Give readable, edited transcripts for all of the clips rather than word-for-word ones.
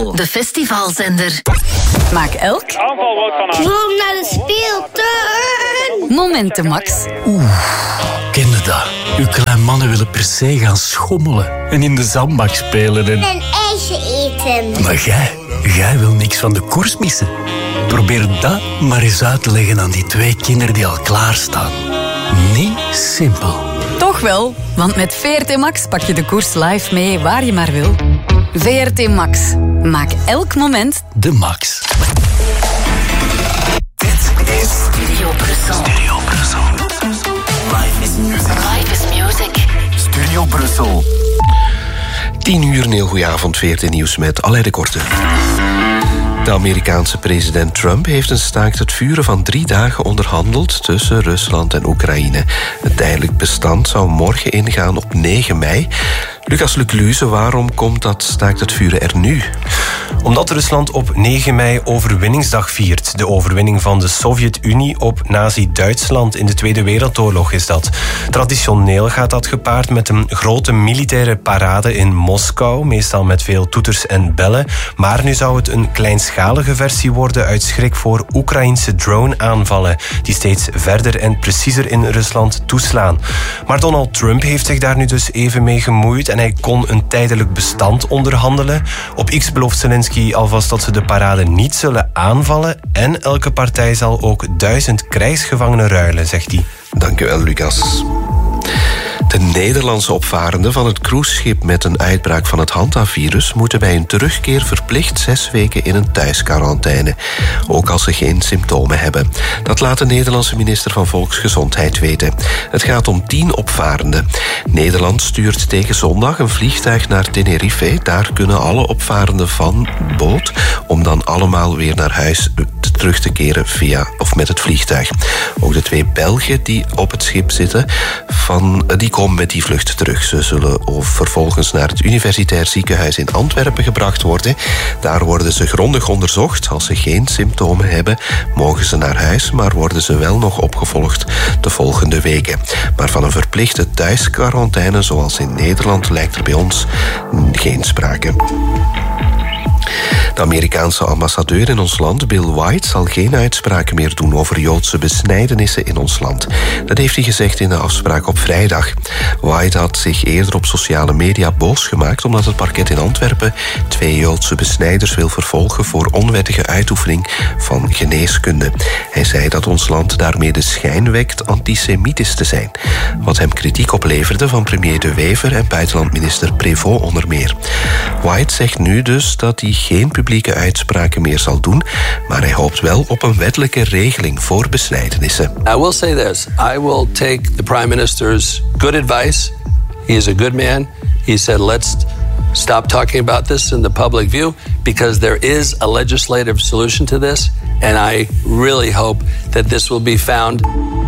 De festivalzender. Maak elk Aanval wordt van Droom naar de speeltuin. momenten Max. Ken je dat? Uw kleine mannen willen per se gaan schommelen en in de zandbak spelen en... Een ijsje eten. Maar jij wil niks van de koers missen. Probeer dat maar eens uit te leggen aan die 2 kinderen die al klaarstaan. Niet simpel. Toch wel, want met VRT Max pak je de koers live mee waar je maar wil. VRT Max. Maak elk moment De Max. Dit is Studio Brussel. Studio Brussel. Life is music. Live is music. Studio Brussel. 10 uur, een heel goeie avond, VRT Nieuws met Alain de Korte. De Amerikaanse president Trump heeft een staakt het vuren van 3 dagen onderhandeld tussen Rusland en Oekraïne. Het tijdelijk bestand zou morgen ingaan op 9 mei. Lucas Lecluze, waarom komt dat staakt het vuren er nu? Omdat Rusland op 9 mei overwinningsdag viert. De overwinning van de Sovjet-Unie op Nazi-Duitsland in de Tweede Wereldoorlog is dat. Traditioneel gaat dat gepaard met een grote militaire parade in Moskou, meestal met veel toeters en bellen. Maar nu zou het een kleinschalige versie worden uit schrik voor Oekraïnse drone-aanvallen, die steeds verder en preciezer in Rusland toeslaan. Maar Donald Trump heeft zich daar nu dus even mee gemoeid en hij kon een tijdelijk bestand onderhandelen. Op X belooft Zelensky alvast dat ze de parade niet zullen aanvallen en elke partij zal ook 1000 krijgsgevangenen ruilen, zegt hij. Dank u wel, Lucas. De Nederlandse opvarenden van het cruiseschip met een uitbraak van het Hanta-virus moeten bij hun terugkeer verplicht 6 weken in een thuisquarantaine, ook als ze geen symptomen hebben. Dat laat de Nederlandse minister van Volksgezondheid weten. Het gaat om 10 opvarenden. Nederland stuurt tegen zondag een vliegtuig naar Tenerife. Daar kunnen alle opvarenden van boord om dan allemaal weer naar huis terug te keren via of met het vliegtuig. Ook de 2 Belgen die op het schip zitten, die komen met die vlucht terug. Ze zullen vervolgens naar het Universitair Ziekenhuis in Antwerpen gebracht worden. Daar worden ze grondig onderzocht. Als ze geen symptomen hebben, mogen ze naar huis, maar worden ze wel nog opgevolgd de volgende weken. Maar van een verplichte thuisquarantaine, zoals in Nederland, lijkt er bij ons geen sprake. De Amerikaanse ambassadeur in ons land, Bill White, zal geen uitspraken meer doen over Joodse besnijdenissen in ons land. Dat heeft hij gezegd in de afspraak op vrijdag. White had zich eerder op sociale media boos gemaakt omdat het parket in Antwerpen 2 Joodse besnijders wil vervolgen voor onwettige uitoefening van geneeskunde. Hij zei dat ons land daarmee de schijn wekt antisemitisch te zijn, wat hem kritiek opleverde van premier De Wever en buitenlandminister Prévost onder meer. White zegt nu dus dat hij geen publieke uitspraken meer zal doen, maar hij hoopt wel op een wettelijke regeling voor besnijdenissen. I will say this. I will take the Prime Minister's good advice. He is a good man. He said, let's stop talking about this in the public view because there is a legislative solution to this. And I really hope that this will be found.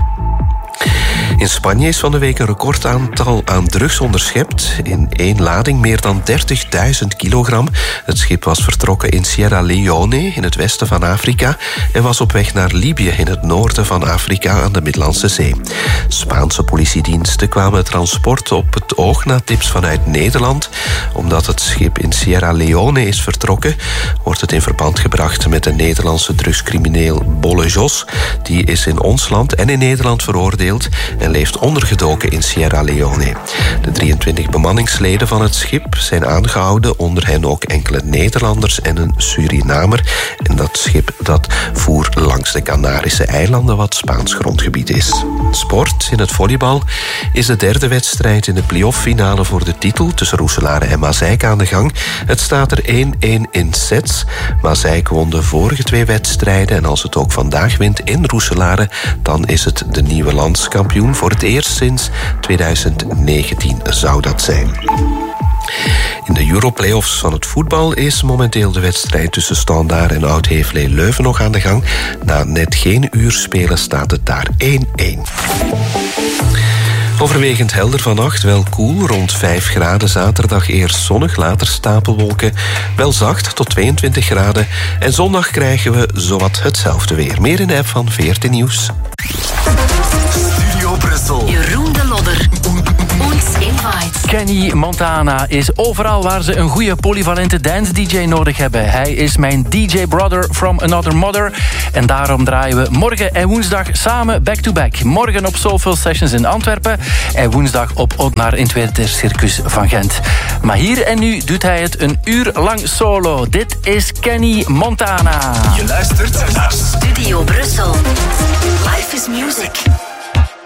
In Spanje is van de week een recordaantal aan drugs onderschept. In 1 lading meer dan 30.000 kilogram. Het schip was vertrokken in Sierra Leone in het westen van Afrika en was op weg naar Libië in het noorden van Afrika aan de Middellandse Zee. Spaanse politiediensten kwamen het transport op het oog na tips vanuit Nederland. Omdat het schip in Sierra Leone is vertrokken, wordt het in verband gebracht met de Nederlandse drugscrimineel Bolle Jos. Die is in ons land en in Nederland veroordeeld en leeft ondergedoken in Sierra Leone. De 23 bemanningsleden van het schip zijn aangehouden, onder hen ook enkele Nederlanders en een Surinamer. En dat schip dat voer langs de Canarische eilanden, wat Spaans grondgebied is. Sport. In het volleybal is de 3e wedstrijd in de play-off-finale voor de titel tussen Roeselare en Mazeik aan de gang. Het staat er 1-1 in sets. Mazeik won de vorige 2 wedstrijden en als het ook vandaag wint in Roeselare, dan is het de nieuwe landskampioen. Voor het eerst sinds 2019 zou dat zijn. In de Europlayoffs van het voetbal is momenteel de wedstrijd tussen Standaard en Oud-Heverlee-Leuven nog aan de gang. Na net geen uur spelen staat het daar 1-1. Overwegend helder vannacht, wel koel, rond 5 graden. Zaterdag eerst zonnig, later stapelwolken. Wel zacht, tot 22 graden. En zondag krijgen we zowat hetzelfde weer. Meer in de app van VRT Nieuws. Studio Brussel. Jeroen de Lodder. Ons in Classified. Kenny Montana is overal waar ze een goede polyvalente dance-dj nodig hebben. Hij is mijn DJ-brother from another mother. En daarom draaien we morgen en woensdag samen back-to-back. Morgen op Soulful Sessions in Antwerpen en woensdag op Otmar in het Tweede Circus van Gent. Maar hier en nu doet hij het een uur lang solo. Dit is Kenny Montana. Je luistert naar Studio Brussel. Life is music.